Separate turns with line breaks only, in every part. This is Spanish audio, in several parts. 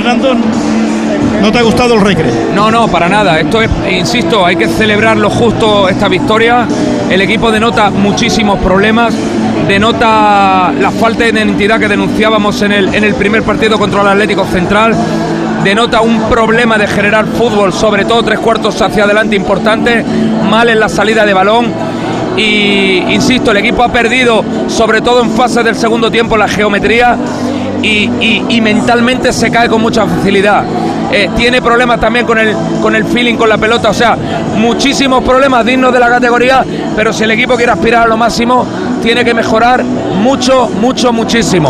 Fernando, ¿no te ha gustado el Recre?
No, para nada. Esto es, insisto, hay que celebrarlo justo esta victoria. El equipo denota muchísimos problemas, denota la falta de identidad que denunciábamos en el primer partido contra el Atlético Central, denota un problema de generar fútbol, sobre todo 3/4 hacia adelante importante, mal en la salida de balón. Y insisto, el equipo ha perdido, sobre todo en fases del segundo tiempo, la geometría y mentalmente se cae con mucha facilidad. Tiene problemas también con el feeling con la pelota, o sea, muchísimos problemas dignos de la categoría, pero si el equipo quiere aspirar a lo máximo, tiene que mejorar muchísimo.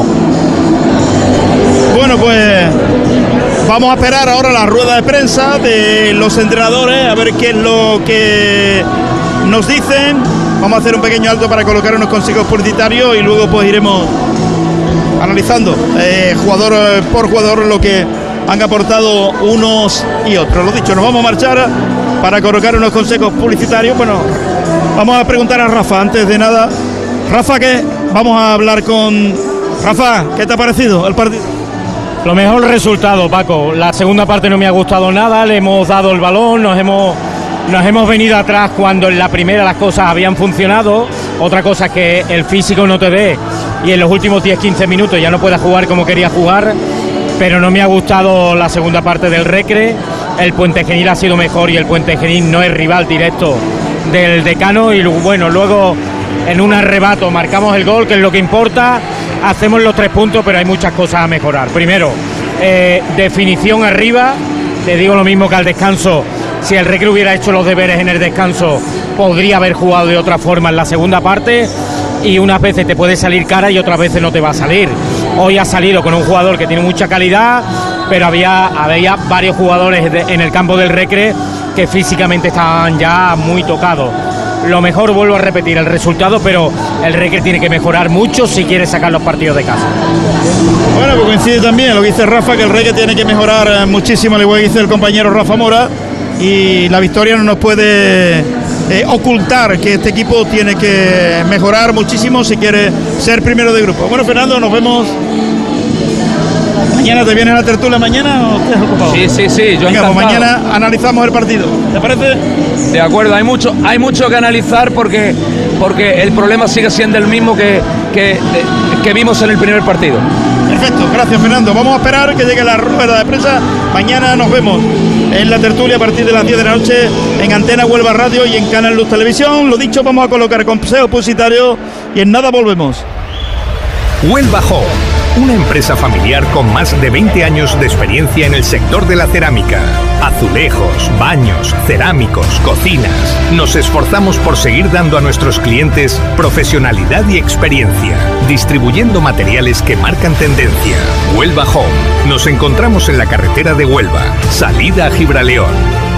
Bueno, pues vamos a esperar ahora la rueda de prensa de los entrenadores, a ver qué es lo que nos dicen. Vamos a hacer un pequeño alto para colocar unos consejos publicitarios y luego pues iremos analizando jugador por jugador lo que han aportado unos y otros. Lo dicho, nos vamos a marchar para colocar unos consejos publicitarios. Bueno, vamos a preguntar a Rafa antes de nada. Rafa, ¿qué? Vamos a hablar con Rafa. ¿Qué te ha parecido el partido?
Lo mejor resultado, Paco. La segunda parte no me ha gustado nada. Le hemos dado el balón, nos hemos venido atrás cuando en la primera las cosas habían funcionado. Otra cosa es que el físico no te dé y en los últimos 10-15 minutos ya no puedas jugar como quería jugar. Pero no me ha gustado la segunda parte del Recre. El Puente Genil ha sido mejor y el Puente Genil no es rival directo del Decano. Y bueno, luego en un arrebato marcamos el gol, que es lo que importa. Hacemos los 3 puntos, pero hay muchas cosas a mejorar. Primero, definición arriba. Le digo lo mismo que al descanso. Si el Recre hubiera hecho los deberes en el descanso, podría haber jugado de otra forma en la segunda parte. Y unas veces te puede salir cara y otras veces no te va a salir. Hoy ha salido con un jugador que tiene mucha calidad, pero había varios jugadores en el campo del Recre que físicamente estaban ya muy tocados. Lo mejor, vuelvo a repetir, el resultado, pero el Recre tiene que mejorar mucho si quiere sacar los partidos de casa.
Bueno, pues coincide también lo que dice Rafa, que el Recre tiene que mejorar muchísimo, al igual que dice el compañero Rafa Mora, y la victoria no nos puede ocultar que este equipo tiene que mejorar muchísimo si quiere ser primero de grupo. Bueno, Fernando, nos vemos mañana. ¿Te viene la tertulia mañana o estás ocupado?
Sí, yo
venga, pues mañana analizamos el partido, ¿te parece?
De acuerdo, hay mucho que analizar porque el problema sigue siendo el mismo que vimos en el primer partido.
Perfecto, gracias, Fernando. Vamos a esperar que llegue la rueda de prensa. Mañana nos vemos en la tertulia a partir de las 10 de la noche en Antena Huelva Radio y en Canal Luz Televisión. Lo dicho, vamos a colocar consejos publicitarios y en nada volvemos.
Huelva Home, una empresa familiar con más de 20 años de experiencia en el sector de la cerámica. Azulejos, baños, cerámicos, cocinas. Nos esforzamos por seguir dando a nuestros clientes profesionalidad y experiencia, distribuyendo materiales que marcan tendencia. Huelva Home. Nos encontramos en la carretera de Huelva, salida a Gibraleón.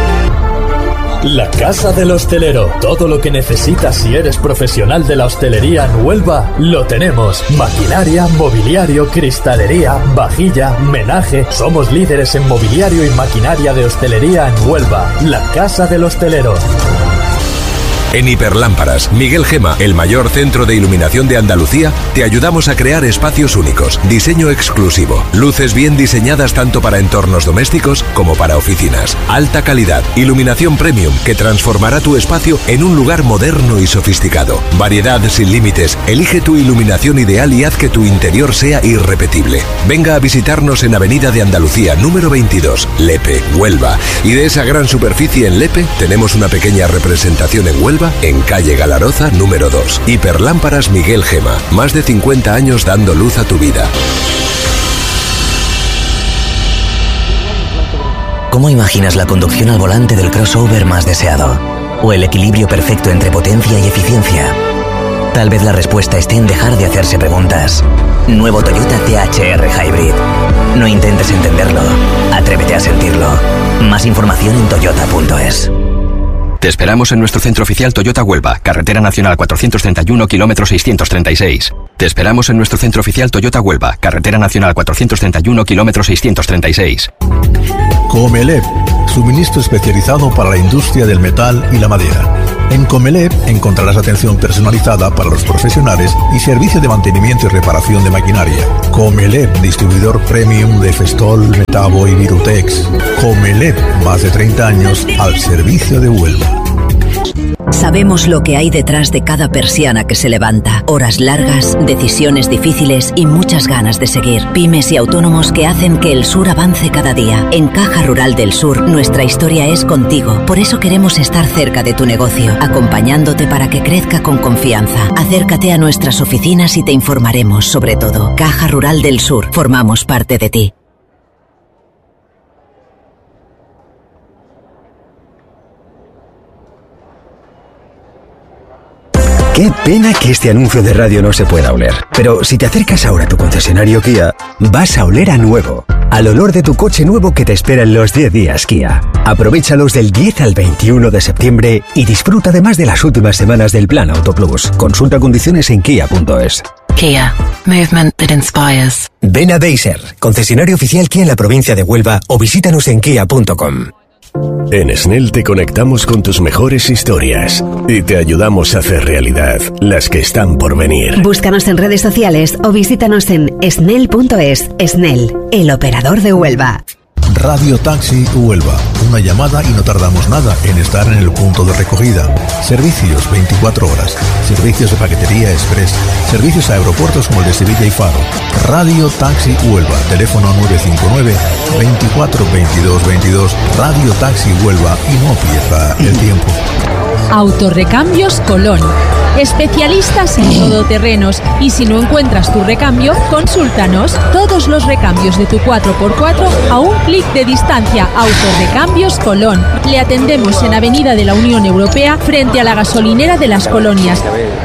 La Casa del Hostelero. Todo lo que necesitas si eres profesional de la hostelería en Huelva, lo tenemos. Maquinaria, mobiliario, cristalería, vajilla, menaje. Somos líderes en mobiliario y maquinaria de hostelería en Huelva. La Casa del Hostelero.
En Hiperlámparas, Miguel Gema, el mayor centro de iluminación de Andalucía, te ayudamos a crear espacios únicos, diseño exclusivo, luces bien diseñadas tanto para entornos domésticos como para oficinas, alta calidad, iluminación premium que transformará tu espacio en un lugar moderno y sofisticado, variedad sin límites, elige tu iluminación ideal y haz que tu interior sea irrepetible. Venga a visitarnos en Avenida de Andalucía, número 22, Lepe, Huelva, y de esa gran superficie en Lepe tenemos una pequeña representación en Huelva, en calle Galaroza, número 2. Hiperlámparas Miguel Gema. Más de 50 años dando luz a tu vida.
¿Cómo imaginas la conducción al volante del crossover más deseado? ¿O el equilibrio perfecto entre potencia y eficiencia? Tal vez la respuesta esté en dejar de hacerse preguntas. Nuevo Toyota THR Hybrid. No intentes entenderlo. Atrévete a sentirlo. Más información en toyota.es.
Te esperamos en nuestro centro oficial Toyota Huelva, Carretera Nacional 431, kilómetro 636. Te esperamos en nuestro centro oficial Toyota Huelva, Carretera Nacional 431, kilómetro 636.
Comelep, suministro especializado para la industria del metal y la madera. En Comelep encontrarás atención personalizada para los profesionales y servicio de mantenimiento y reparación de maquinaria. Comelep, distribuidor premium de Festol, Metabo y Virutex. Comelep, más de 30 años al servicio de Huelva.
Sabemos lo que hay detrás de cada persiana que se levanta. Horas largas, decisiones difíciles y muchas ganas de seguir. Pymes y autónomos que hacen que el sur avance cada día. En Caja Rural del Sur, nuestra historia es contigo. Por eso queremos estar cerca de tu negocio, acompañándote para que crezca con confianza. Acércate a nuestras oficinas y te informaremos sobre todo. Caja Rural del Sur, formamos parte de ti.
Qué pena que este anuncio de radio no se pueda oler. Pero si te acercas ahora a tu concesionario Kia, vas a oler a nuevo. Al olor de tu coche nuevo que te espera en los 10 días Kia. Aprovéchalos del 10 al 21 de septiembre y disfruta además de las últimas semanas del Plan Auto Plus. Consulta condiciones en kia.es.
Kia. Movement that inspires.
Ven a Deiser, concesionario oficial Kia en la provincia de Huelva, o visítanos en kia.com.
En Snell te conectamos con tus mejores historias y te ayudamos a hacer realidad las que están por venir.
Búscanos en redes sociales o visítanos en snell.es. Snell, el operador de Huelva.
Radio Taxi Huelva. Una llamada y no tardamos nada en estar en el punto de recogida. Servicios 24 horas. Servicios de paquetería express. Servicios a aeropuertos como el de Sevilla y Faro. Radio Taxi Huelva. Teléfono 959 24 22 22. Radio Taxi Huelva y no pierda el tiempo.
Autorrecambios Colón. Especialistas en todoterrenos, y si no encuentras tu recambio, consúltanos. Todos los recambios de tu 4x4 a un clic de distancia. Autorrecambios Colón. Le atendemos en Avenida de la Unión Europea, frente a la gasolinera de Las Colonias.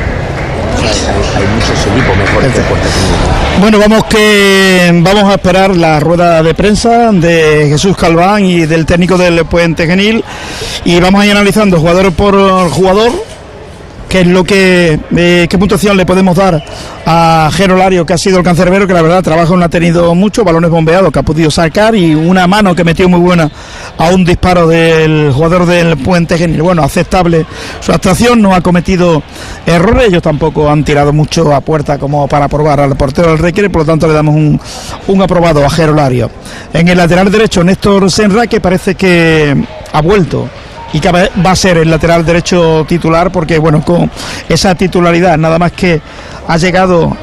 Hay muchos equipos mejores que Puerto Rico.
Bueno, vamos a esperar la rueda de prensa de Jesús Galván y del técnico del Puente Genil, y vamos a ir analizando jugador por jugador qué es lo que qué puntuación le podemos dar a Jero Lario, que ha sido el cancerbero, que la verdad trabajo no ha tenido mucho, balones bombeados que ha podido sacar y una mano que metió muy buena a un disparo del jugador del Puente Genil. Bueno, aceptable su actuación, no ha cometido errores, ellos tampoco han tirado mucho a puerta como para probar al portero del Recre, por lo tanto le damos un aprobado a Jero Lario. En el lateral derecho, Néstor Senra, que parece que ha vuelto y que va a ser el lateral derecho titular, porque bueno, con esa titularidad, nada más que ha llegado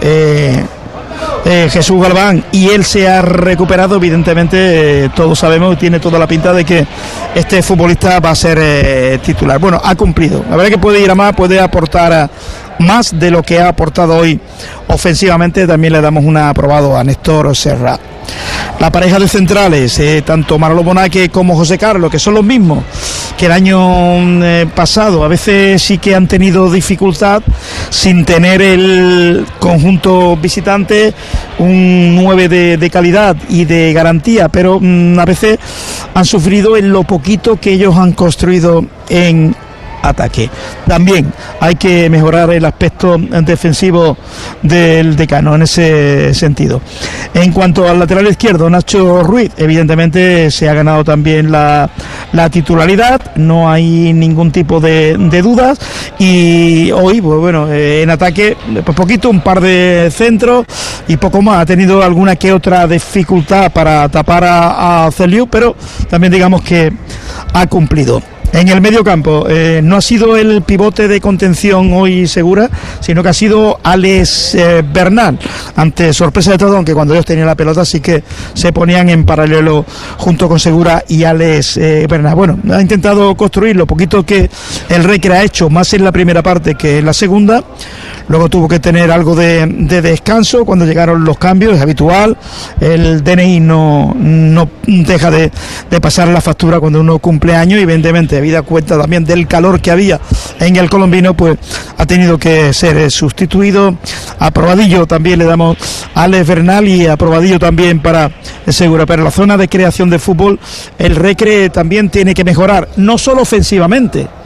Jesús Galván y él se ha recuperado, evidentemente todos sabemos, tiene toda la pinta de que este futbolista va a ser titular. Bueno, ha cumplido, la verdad que puede ir a más, puede aportar a más de lo que ha aportado hoy ofensivamente. También le damos un aprobado a Néstor Serra. La pareja de centrales, tanto Manolo Bonaque como José Carlos, que son los mismos que el año pasado, a veces sí que han tenido dificultad sin tener el conjunto visitante un 9 de calidad y de garantía, pero a veces han sufrido en lo poquito que ellos han construido en ataque. También hay que mejorar el aspecto defensivo del decano en ese sentido. En cuanto al lateral izquierdo, Nacho Ruiz, evidentemente se ha ganado también la titularidad, no hay ningún tipo de dudas, y hoy, pues bueno, en ataque, pues poquito, un par de centros y poco más. Ha tenido alguna que otra dificultad para tapar a Celiu, pero también digamos que ha cumplido. En el medio campo, no ha sido el pivote de contención hoy Segura, sino que ha sido Alex Bernal, ante sorpresa de todo, aunque cuando ellos tenían la pelota sí que se ponían en paralelo junto con Segura y Alex Bernal. Bueno, ha intentado construir lo poquito que el Recre ha hecho, más en la primera parte que en la segunda. Luego tuvo que tener algo de descanso cuando llegaron los cambios, es habitual. El DNI no deja de pasar la factura cuando uno cumple años, y evidentemente, habida cuenta también del calor que había en el colombino, pues ha tenido que ser sustituido. Aprobadillo también le damos a Alex Bernal, y aprobadillo también para Segura. Pero en la zona de creación de fútbol, el Recre también tiene que mejorar, no solo ofensivamente,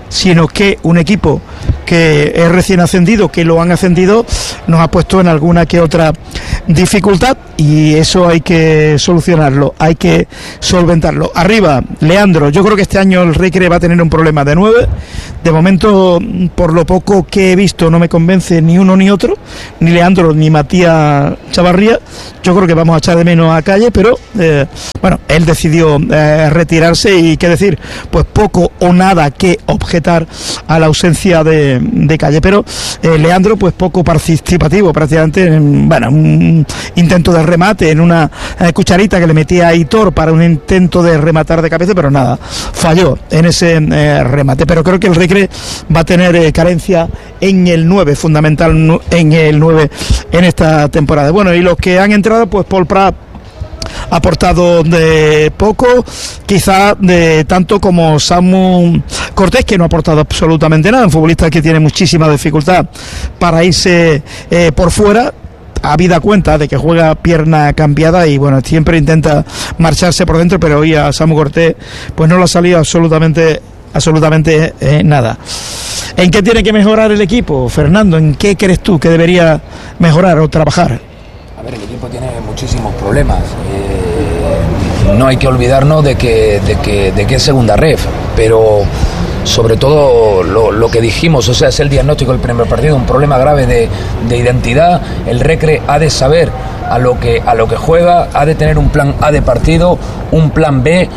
sino que un equipo que es recién ascendido, que lo han ascendido, nos ha puesto en alguna que otra dificultad, y eso hay que solucionarlo, hay que solventarlo. Arriba, Leandro, yo creo que este año el Recre va a tener un problema de 9. De momento, por lo poco que he visto, no me convence ni uno ni otro, ni Leandro ni Matías Chavarría. Yo creo que vamos a echar de menos a Calle, pero bueno, él decidió retirarse, y qué decir, pues poco o nada que objetar a la ausencia de Calle, pero Leandro pues poco participativo, prácticamente bueno, un intento de remate en una cucharita que le metía a Aitor para un intento de rematar de cabeza, pero nada, falló en ese remate. Pero creo que el Recre va a tener carencia en el 9, fundamental en el 9 en esta temporada. Bueno, y los que han entrado, pues Paul Prat ha aportado de poco, quizá de tanto como Samu Cortés, que no ha aportado absolutamente nada, un futbolista que tiene muchísima dificultad para irse por fuera, habida cuenta de que juega pierna cambiada, y bueno, siempre intenta marcharse por dentro, pero hoy a Samu Cortés pues no le ha salido absolutamente nada. ¿En qué tiene que mejorar el equipo, Fernando? ¿En qué crees tú que debería mejorar o trabajar?
A ver, el equipo tiene muchísimos problemas. No hay que olvidarnos de que es segunda ref, pero sobre todo lo que dijimos, o sea, es el diagnóstico del primer partido, un problema grave de identidad. El Recre ha de saber a lo que juega, ha de tener un plan A de partido, un plan B.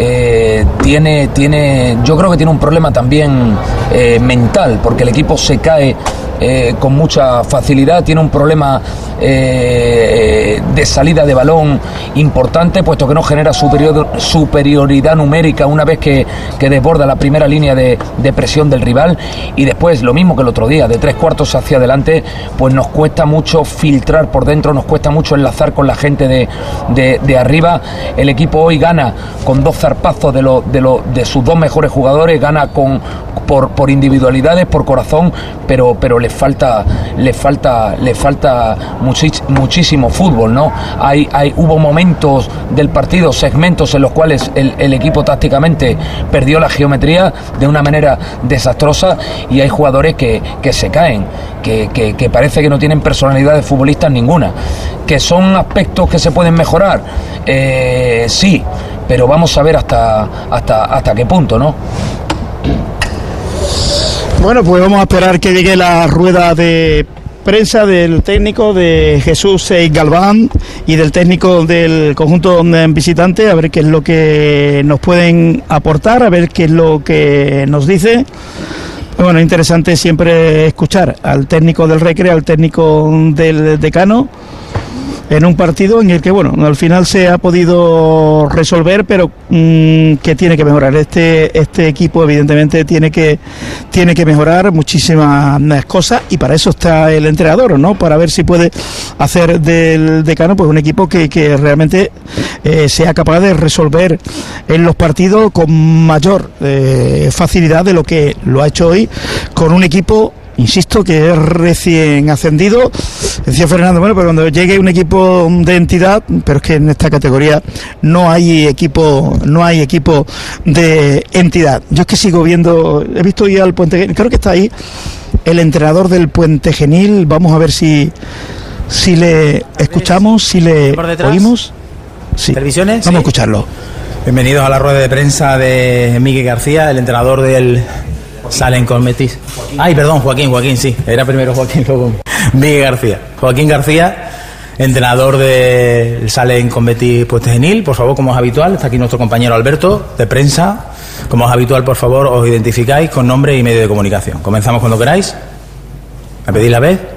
Yo creo que tiene un problema también mental, porque el equipo se cae con mucha facilidad, tiene un problema de salida de balón importante, puesto que no genera superioridad numérica una vez que desborda la primera línea de presión del rival, y después lo mismo que el otro día, de 3/4 hacia adelante, pues nos cuesta mucho filtrar por dentro, nos cuesta mucho enlazar con la gente de arriba. El equipo hoy gana con 2 zarpazos de sus 2 mejores jugadores, gana por individualidades, por corazón, pero le falta muchísimo fútbol, ¿no? Hubo momentos del partido, segmentos en los cuales el equipo tácticamente perdió la geometría de una manera desastrosa, y hay jugadores que se caen, que parece que no tienen personalidad de futbolistas ninguna. ¿Que son aspectos que se pueden mejorar? Sí, pero vamos a ver hasta qué punto, ¿no?
Bueno, pues vamos a esperar que llegue la rueda de prensa del técnico de Jesús Galván y del técnico del conjunto visitante, a ver qué es lo que nos pueden aportar, a ver qué es lo que nos dice. Bueno, interesante siempre escuchar al técnico del Recre, al técnico del Decano, en un partido en el que, bueno, al final se ha podido resolver, pero que tiene que mejorar. Este equipo evidentemente tiene que mejorar muchísimas cosas, y para eso está el entrenador, ¿no? Para ver si puede hacer del Decano pues un equipo que realmente sea capaz de resolver en los partidos con mayor facilidad de lo que lo ha hecho hoy, con un equipo, insisto, que es recién ascendido. Decía Fernando, bueno, pero cuando llegue un equipo de entidad, pero es que en esta categoría no hay equipo de entidad. Yo es que sigo viendo, he visto ya al Puente Genil, creo que está ahí el entrenador del Puente Genil. Vamos a ver si le escuchamos, si le oímos. Sí.
¿Televisiones?
Vamos a escucharlo.
Bienvenidos a la rueda de prensa de Miguel García, el entrenador del Salen con Metis. Ay, perdón, Joaquín, sí. Era primero Joaquín, luego Miguel García. Joaquín García, entrenador del Salen con Betis Puente Genil. Por favor, como es habitual, está aquí nuestro compañero Alberto, de prensa. Como es habitual, por favor, os identificáis con nombre y medio de comunicación. Comenzamos cuando queráis. ¿Me pedís la vez?